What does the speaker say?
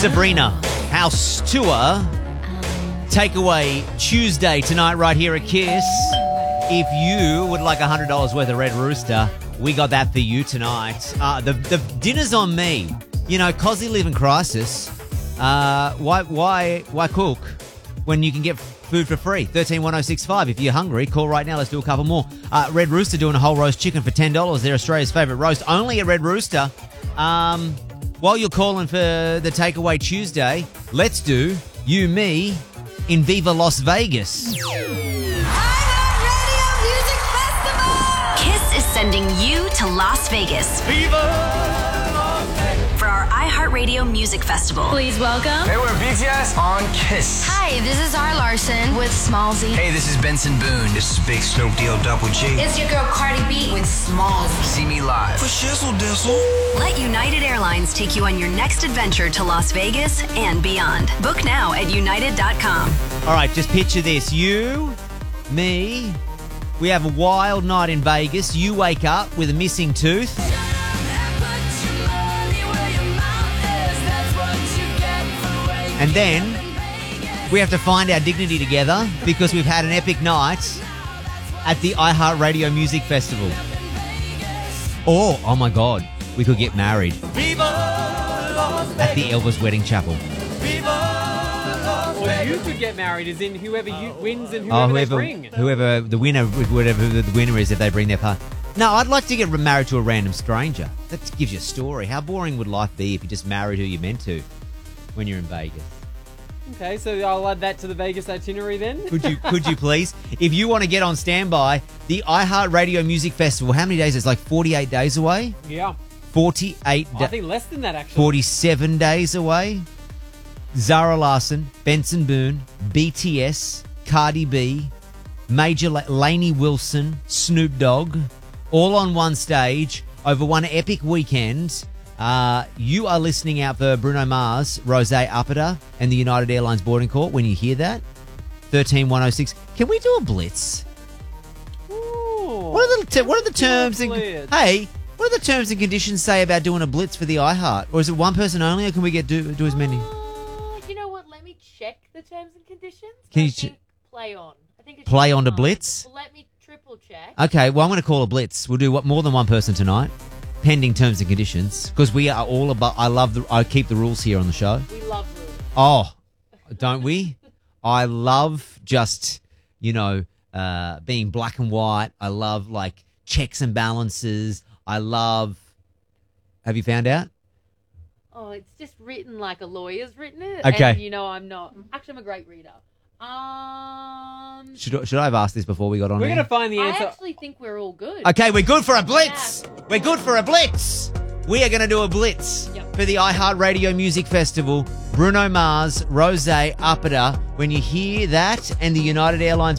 Sabrina House Tour. Takeaway Tuesday tonight right here at Kiss. If you would like $100 worth of Red Rooster, we got that for you tonight. The dinner's on me. You know, Cosy live in crisis. Why cook when you can get food for free? 131065. If you're hungry, call right now. Let's do a couple more. Red Rooster doing a whole roast chicken for $10. They're Australia's favourite roast. Only at Red Rooster. While you're calling for the Takeaway Tuesday, let's do You, Me in Viva Las Vegas. Kiss is sending you to Las Vegas. For our iHeartRadio Music Festival. Please welcome. Hey, we're BTS on Kiss. Hi, this is R. Larson with Smallzy. Hey, this is Benson Boone. This is Big Snoop Deal Double G. It's your girl Cardi B with Smallzy. See me live. For Shizzle Dizzle. Let United Airlines take you on your next adventure to Las Vegas and beyond. Book now at united.com. All right, just picture this. You, me, we have a wild night in Vegas. You wake up with a missing tooth. And then we have to find our dignity together because we've had an epic night at the iHeartRadio Music Festival. Or, oh my God, we could get married at the Elvis Wedding Chapel. Or you could get married, as in whoever wins and whoever they bring. Whoever the winner, whatever the winner is, if they bring their partner. No, I'd like to get married to a random stranger. That gives you a story. How boring would life be if you just married who you're meant to when you're in Vegas? Okay, so I'll add that to the Vegas itinerary then. Could you please? If you want to get on standby, the iHeartRadio Music Festival, how many days? It's like 48 days away? Yeah. 48 I think less than that, actually. 47 days away. Zara Larsson, Benson Boone, BTS, Cardi B, Major Lainey Wilson, Snoop Dogg, all on one stage over one epic weekend. You are listening out for Bruno Mars, Rosé Apata, and the United Airlines boarding court. When you hear that, 13106. Can we do a blitz? Ooh, What are the terms? blitz. Hey, what do the terms and conditions say about doing a blitz for the iHeart? Or is it one person only, or can we do as many? You know what? Let me check the terms and conditions. Can I you think play on? I think it's Play on to fine. blitz? Well, let me triple check. Okay, well, I'm going to call a blitz. We'll do more than one person tonight, pending terms and conditions, because we are all about. I keep the rules here on the show. We love rules. Oh, don't we? I love just, being black and white. I love, like, checks and balances. I love... Have you found out? Oh, it's just written like a lawyer's written it. Okay. And I'm not. Actually, I'm a great reader. Should I have asked this before we got on We're here? going to find the I answer. actually think we're all good. Okay, we're good for a blitz. We're good for a blitz. We are going to do a blitz for the iHeartRadio Music Festival. Bruno Mars, Rosé Apata. When you hear that and the United Airlines